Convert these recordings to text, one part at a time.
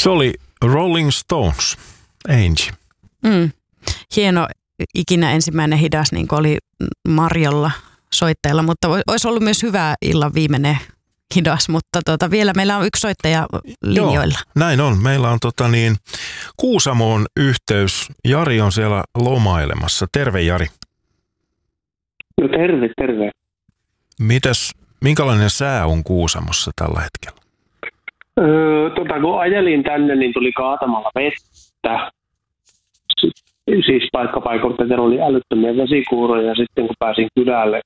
Se oli Rolling Stones, Angie. Hieno ikinä ensimmäinen hidas, niin kuin oli Marjolla soittajalla, mutta olisi ollut myös hyvä illan viimeinen hidas, mutta vielä meillä on yksi soittaja linjoilla. Joo, näin on. Meillä on Kuusamoon yhteys. Jari on siellä lomailemassa. Terve, Jari. No terve. Minkälainen sää on Kuusamossa tällä hetkellä? Kun ajelin tänne, niin tuli kaatamalla vettä. Siis paikkapaikoilta siellä oli älyttömiä vesikuuroja. Sitten kun pääsin kylälle,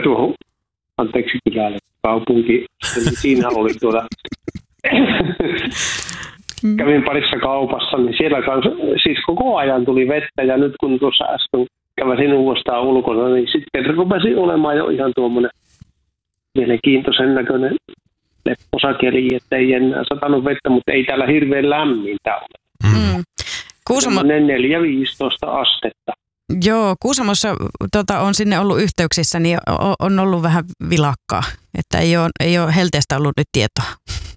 kaupunki, niin siinä oli kävin parissa kaupassa, niin siellä siis koko ajan tuli vettä, ja nyt kun tuossa äsken käväsin uudestaan ulkona, niin sitten rupesi olemaan jo ihan tuommoinen mielenkiintoisen näköinen lepposakeli, että ei enää satanut vettä, mutta ei täällä hirveän lämmintä ole. Kuusamo... 4-15 astetta. Joo, Kuusamossa on sinne ollut yhteyksissä, niin on ollut vähän vilakkaa, että ei ole helteestä ollut nyt tietoa.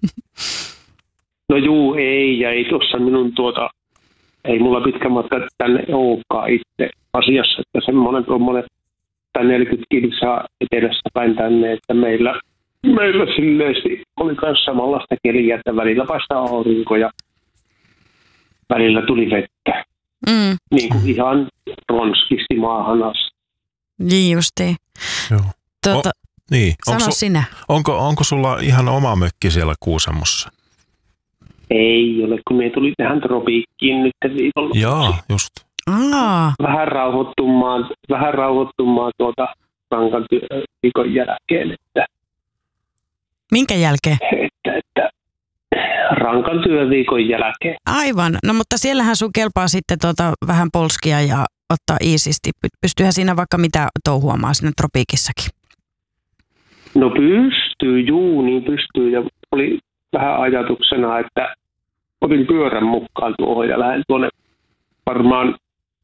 No juu, ei, ja ei tuossa minun ei mulla pitkä matka tänne olekaan itse asiassa, että semmoinen tuommoinen 40 kilsaa etelästä päin tänne, että meillä silleesti oli myös samanlaista keliä, että välillä paistaa aurinko ja välillä tuli vettä. Niin kuin ihan ronskisti maahan asti. Niin justiin. Joo. Niin. Sano sinä. Onko sulla ihan oma mökki siellä Kuusamossa? Ei ole, kun me tuli tähän tropiikkiin nyt viikolla. Jaa, just. Vähän rauhoittumaan rankan viikon jälkeen. Että, minkä jälkeen? Että rankan työviikon jälkeen. Aivan. No mutta siellähän sun kelpaa sitten vähän polskia ja ottaa iisisti. Pystyyhän siinä vaikka mitä touhuamaan sinne tropiikissakin? No pystyy, niin pystyy. Ja oli vähän ajatuksena, että otin pyörän mukaan tuohon ja lähden tuonne varmaan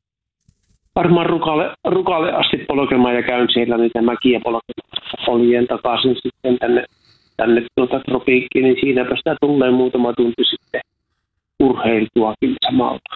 rukalle asti polkemaan ja käyn siellä niitä mäkiä poljen takaisin sitten tänne tropiikkiin, niin siinäpä sitä tulee muutama tunti sitten urheiltuakin samalla.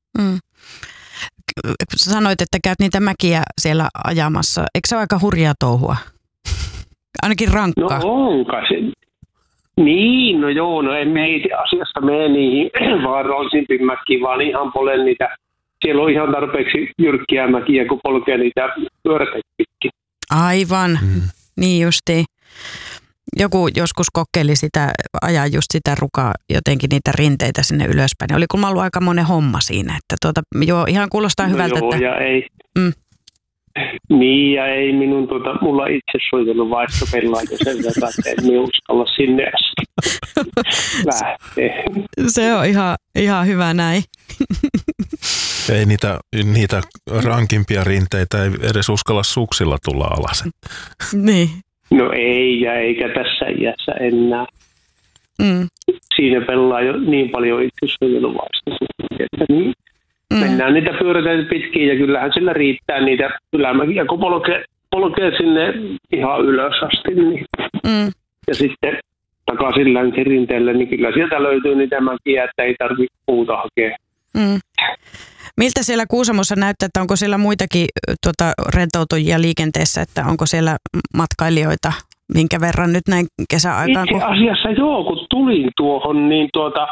Sanoit, että käyt niitä mäkiä siellä ajamassa. Eikö se ole aika hurjaa touhua? Ainakin rankkaa. No onka se. Niin, no joo, no emme itse asiassa mene niihin vaarallisimpiin mäkiin, vaan ihan polen niitä. Siellä on ihan tarpeeksi jyrkkiä mäkiä, kun polkee niitä pyöräteitä pitkin. Aivan, niin justiin. Joku joskus kokeili ajaa just sitä rukaa, jotenkin niitä rinteitä sinne ylöspäin. Oli kun mä ollut aika monen homma siinä, että joo, ihan kuulostaa hyvältä. Joo, että... ja ei. Niin, ja ei minun mulla itse soitellut vaihtopelaa, jos sen verran, että en uskalla sinne asti lähteä. Se on ihan hyvä näin. Ei niitä rankimpia rinteitä ei edes uskalla suksilla tulla alas. Niin. No ei, ja eikä tässä iässä enää. Siinä pelaa jo niin paljon itse suojeluvaista. Niin. Mennään niitä pyöräteitä pitkin, ja kyllähän sillä riittää niitä ylämäkiä, kun polkee sinne ihan ylös asti. Niin. Ja sitten takaisin länsirinteelle, niin kyllä sieltä löytyy niitä mäkiä, että ei tarvitse puuta hakea. Miltä siellä Kuusamossa näyttää, että onko siellä muitakin rentoutujia liikenteessä, että onko siellä matkailijoita, minkä verran nyt näin kesäaikaan? Itse asiassa joo, kun tulin tuohon, niin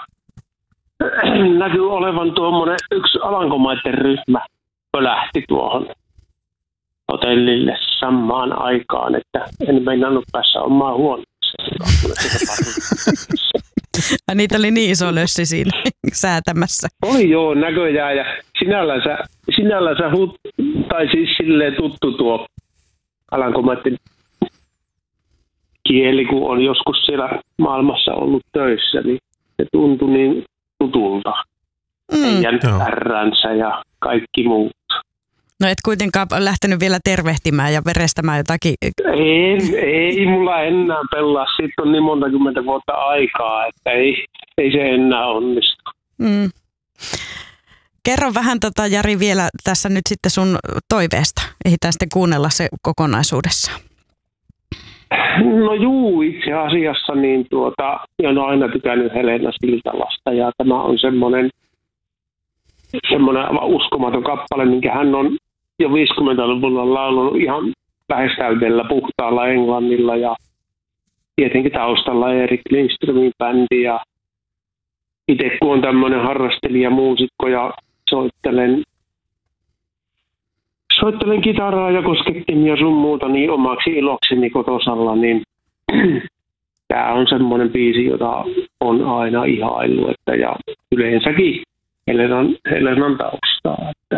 näkyy olevan tuommoinen yksi Alankomaiden ryhmä lähti tuohon hotellille samaan aikaan, että en meinannut päässä omaan huoneeseen. Niitä oli niin iso lössi siinä säätämässä. Oli joo, näköjään, ja sinällänsä tai siis silleen tuttu tuo Alankomaiden kieli, kun on joskus siellä maailmassa ollut töissä, niin se tuntui niin tutulta. Heidän ärränsä ja kaikki muut. No et kuitenkaan lähtenyt vielä tervehtimään ja verestämään jotakin? Ei mulla enää pelaa. Siitä on niin monta kymmentä vuotta aikaa, että ei se enää onnistu. Kerro vähän Jari vielä tässä nyt sitten sun toiveesta. Ehditään sitten kuunnella se kokonaisuudessaan. No juu, itse asiassa niin ja on aina tykännyt Helena Siltalasta ja tämä on semmoinen uskomaton kappale, minkä hän on jo 50-luvulla laulunut ihan lähes täydellä puhtaalla englannilla ja tietenkin taustalla Erik Lindströmin bändi ja itse kun on tämmöinen harrastelija, muusikko ja soittelen kitaraa ja koskettimia sun muuta niin omaksi ilokseni kotosalla, niin tämä on semmoinen biisi, jota on aina ihaillut, ja yleensäkin Helenan taustaa, että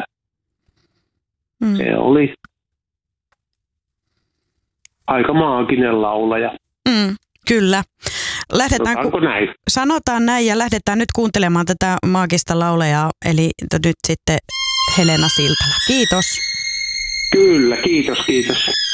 se oli aika maaginen laulaja. Kyllä. Sanotaanko näin? Sanotaan näin ja lähdetään nyt kuuntelemaan tätä maagista laulajaa, eli nyt sitten Helena Siltala. Kiitos. Kyllä, kiitos.